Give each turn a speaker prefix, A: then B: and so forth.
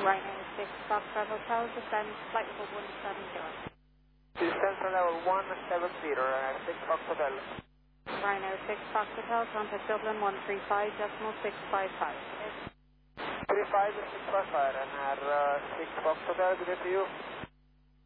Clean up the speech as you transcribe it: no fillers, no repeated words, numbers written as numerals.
A: Rhino 6 Foxtrot Hotel, descend flight level 170.
B: Descent level 170, 6 Fox Hotel.
A: Rhino 6 Fox Hotel, contact Dublin 135.655.
B: 35.655 and 6 Fox Hotel, good day to you.